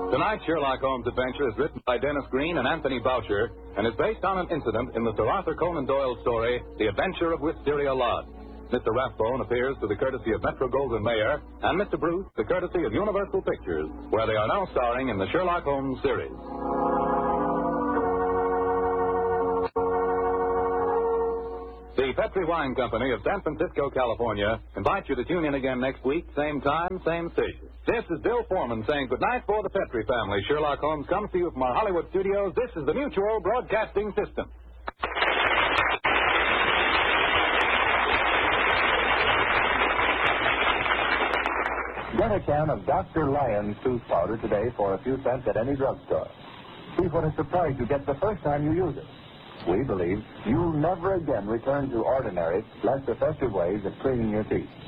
Tonight's Sherlock Holmes adventure is written by Dennis Green and Anthony Boucher and is based on an incident in the Sir Arthur Conan Doyle story, The Adventure of Wisteria Lodge. Mr. Rathbone appears to the courtesy of Metro-Goldwyn-Mayer and Mr. Bruce the courtesy of Universal Pictures, where they are now starring in the Sherlock Holmes series. The Petri Wine Company of San Francisco, California, invites you to tune in again next week, same time, same station. This is Bill Foreman saying goodnight for the Petri family. Sherlock Holmes comes to you from our Hollywood studios. This is the Mutual Broadcasting System. Get a can of Dr. Lyon's tooth powder today for a few cents at any drugstore. See what a surprise you get the first time you use it. We believe you'll never again return to ordinary, less effective ways of cleaning your teeth.